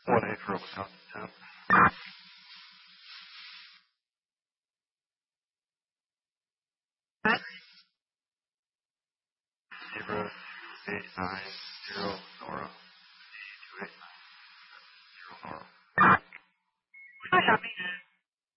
1-8 for Wisconsin 10. 0890 Nora. 2890 Nora. Hi, Happy.